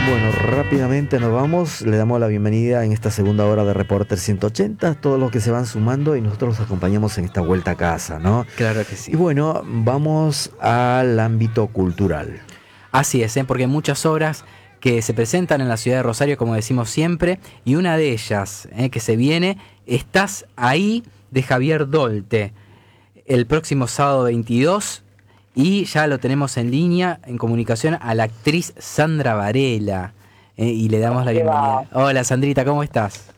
Bueno, rápidamente nos vamos, le damos la bienvenida en esta segunda hora de Reporter 180, todos los que se van sumando y nosotros los acompañamos en esta vuelta a casa, ¿no? Claro que sí. Y bueno, vamos al ámbito cultural. Así es, porque hay muchas obras que se presentan en la ciudad de Rosario, como decimos siempre, y una de ellas que se viene, Estás ahí, de Javier Dolte, el próximo sábado 22, y ya lo tenemos en línea, en comunicación, a la actriz Sandra Varela, y le damos la bienvenida. Hola Sandrita, ¿cómo estás?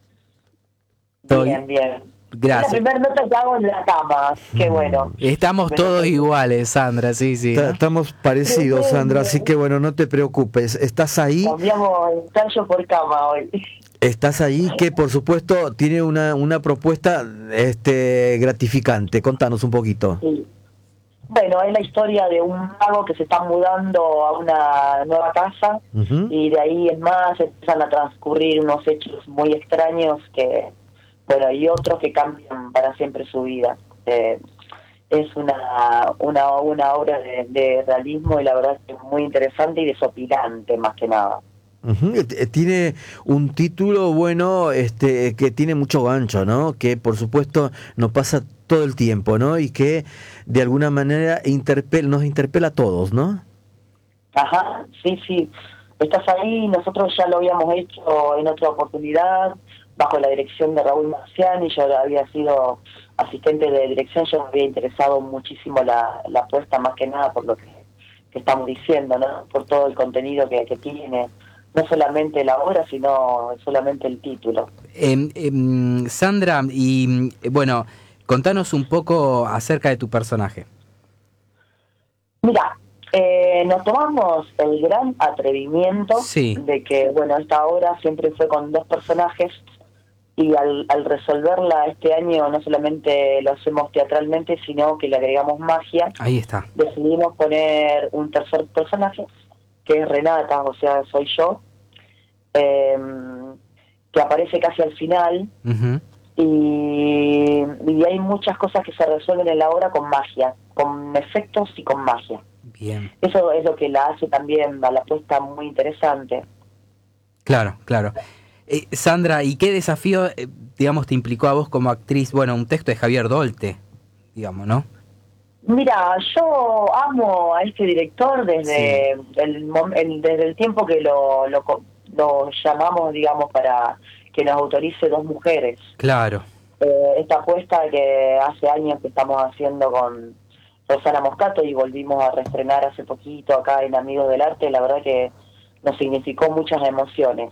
Bien, bien. Gracias. Es la primera nota que hago en la cama, qué bueno. Estamos todos iguales, Sandra, sí. Estamos parecidos, Sandra, así que bueno, no te preocupes. ¿Estás ahí? Cambiamos ensayo por cama hoy. Estás ahí, que por supuesto tiene una propuesta gratificante. Contanos un poquito. Sí. Bueno, es la historia de un mago que se está mudando a una nueva casa y de ahí en más empiezan a transcurrir unos hechos muy extraños que, bueno, y otros que cambian para siempre su vida. Es una obra de realismo y la verdad es que es muy interesante y desopilante más que nada. Tiene un título bueno, que tiene mucho gancho, ¿no? Que por supuesto nos pasa todo el tiempo, ¿no? Y que de alguna manera nos interpela a todos, ¿no? Ajá, sí. Estás ahí, nosotros ya lo habíamos hecho en otra oportunidad, bajo la dirección de Raúl Marciani. Yo había sido asistente de dirección, yo me había interesado muchísimo la apuesta, más que nada por lo que estamos diciendo, ¿no? Por todo el contenido que tiene. No solamente la obra, sino solamente el título. Sandra, y bueno, contanos un poco acerca de tu personaje. Mira, nos tomamos el gran atrevimiento de que, bueno, esta obra siempre fue con dos personajes y al resolverla este año no solamente lo hacemos teatralmente, sino que le agregamos magia. Ahí está. Decidimos poner un tercer personaje, que es Renata, o sea, soy yo, que aparece casi al final, y hay muchas cosas que se resuelven en la obra con magia, con efectos y con magia. Bien. Eso es lo que la hace también a la apuesta muy interesante. Claro. Sandra, ¿y qué desafío, digamos, te implicó a vos como actriz? Bueno, un texto de Javier Dolte, digamos, ¿no? Mira, yo amo a este director desde el tiempo que lo llamamos, digamos, para que nos autorice Dos Mujeres. Claro. Esta apuesta que hace años que estamos haciendo con Rosana Moscato y volvimos a reestrenar hace poquito acá en Amigos del Arte, la verdad que nos significó muchas emociones.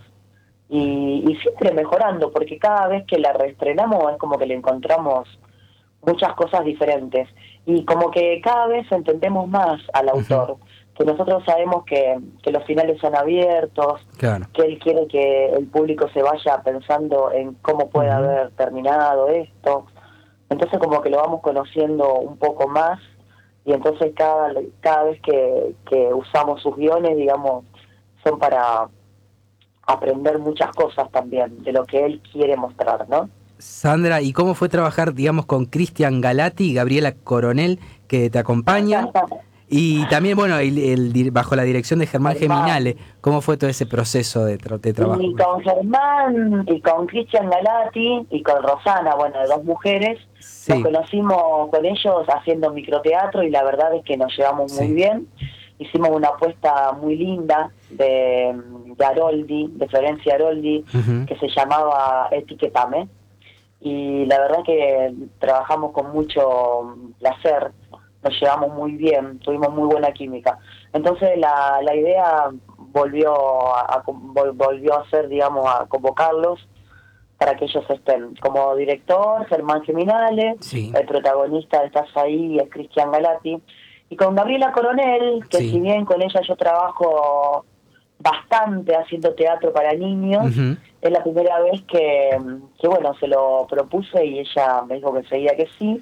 Y siempre mejorando, porque cada vez que la reestrenamos es como que le encontramos muchas cosas diferentes y como que cada vez entendemos más al autor, que nosotros sabemos que los finales son abiertos, claro, que él quiere que el público se vaya pensando en cómo puede haber terminado esto, entonces como que lo vamos conociendo un poco más y entonces cada vez que usamos sus guiones, digamos, son para aprender muchas cosas también de lo que él quiere mostrar, ¿no? Sandra, ¿y cómo fue trabajar, digamos, con Cristian Galati y Gabriela Coronel, que te acompañan? Y también, bueno, bajo la dirección de Germán Geminale, ¿cómo fue todo ese proceso de trabajo? Y con Germán, y con Cristian Galati, y con Rosana, bueno, de Dos Mujeres, nos conocimos con ellos haciendo microteatro y la verdad es que nos llevamos muy bien. Hicimos una apuesta muy linda de Aroldi, de Florencia Aroldi, que se llamaba Etiquetame. Y la verdad que trabajamos con mucho placer, nos llevamos muy bien, tuvimos muy buena química. Entonces la idea volvió a ser, digamos, a convocarlos para que ellos estén. Como director, Germán Geminale, el protagonista de Estás ahí es Cristian Galati, y con Gabriela Coronel, que si bien con ella yo trabajo bastante haciendo teatro para niños, es la primera vez que bueno, se lo propuse y ella me dijo que enseguida que sí,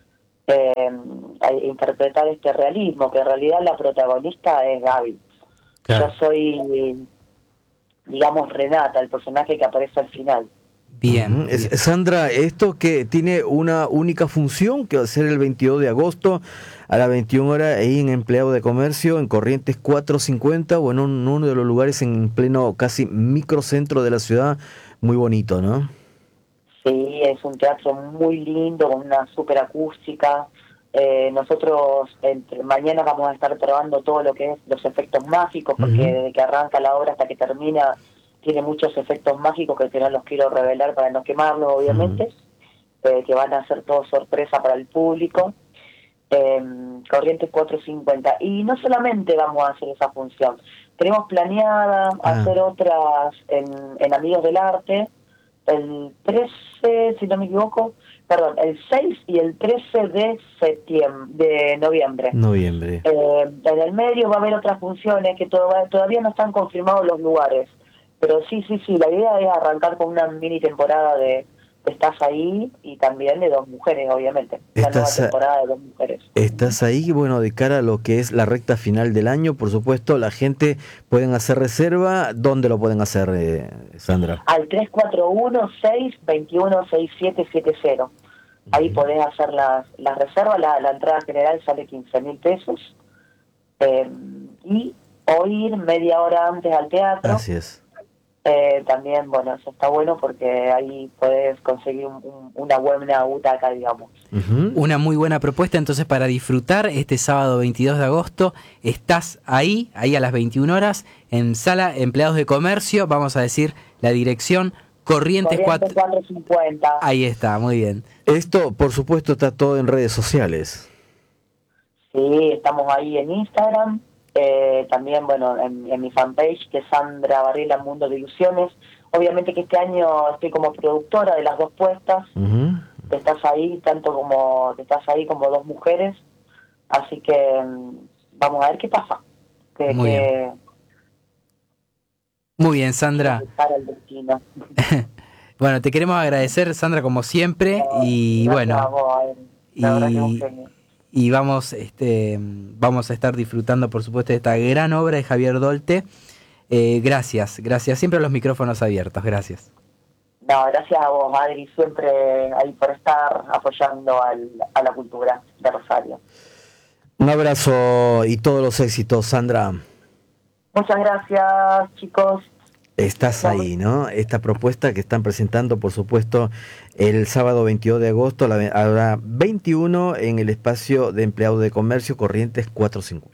a interpretar este realismo, que en realidad la protagonista es Gaby. Claro. Yo soy, digamos, Renata, el personaje que aparece al final. Bien. Sandra, esto que tiene una única función, que va a ser el 22 de agosto, a las 21 horas ahí en Empleado de Comercio, en Corrientes 450, o en uno de los lugares en pleno casi microcentro de la ciudad, muy bonito, ¿no? Sí, es un teatro muy lindo, con una super acústica. Nosotros mañana vamos a estar probando todo lo que es los efectos mágicos, porque desde que arranca la obra hasta que termina tiene muchos efectos mágicos que no los quiero revelar para no quemarlos, obviamente, que van a ser todo sorpresa para el público. Corrientes 450. Y no solamente vamos a hacer esa función, tenemos planeada hacer otras en Amigos del Arte, el 13, si no me equivoco, el 6 y el 13 de noviembre. En el medio va a haber otras funciones que todavía no están confirmados los lugares, pero sí, la idea es arrancar con una mini temporada de Estás Ahí, y también de Dos Mujeres, obviamente. Una nueva temporada de Dos Mujeres. Estás Ahí, bueno, de cara a lo que es la recta final del año, por supuesto, la gente pueden hacer reserva. ¿Dónde lo pueden hacer, Sandra? Al 341-621-6770. Ahí podés hacer las reservas. La entrada general sale 15.000 pesos. Y o ir media hora antes al teatro. Así es. También, bueno, eso está bueno porque ahí puedes conseguir una buena butaca, digamos. Una muy buena propuesta entonces para disfrutar este sábado 22 de agosto. Estás ahí a las 21 horas, en Sala Empleados de Comercio. Vamos a decir la dirección: Corrientes 450. Ahí está, muy bien. Esto, por supuesto, está todo en redes sociales. Sí, estamos ahí en Instagram. También, bueno, en mi fanpage, que es Sandra Varela Mundo de Ilusiones. Obviamente que este año estoy como productora de las dos puestas. Estás Ahí, Estás Ahí como Dos Mujeres. Así que vamos a ver qué pasa. Muy bien, Sandra. Para el destino. Bueno, te queremos agradecer, Sandra, como siempre. Y bueno, y vamos a estar disfrutando, por supuesto, de esta gran obra de Javier Dolte. Gracias, siempre los micrófonos abiertos, gracias. No, gracias a vos, Adri, siempre ahí por estar apoyando a la cultura de Rosario. Un abrazo y todos los éxitos, Sandra. Muchas gracias, chicos. Estás Ahí, ¿no? Esta propuesta que están presentando, por supuesto, el sábado 22 de agosto a la hora 21 en el espacio de Empleados de Comercio, Corrientes 450.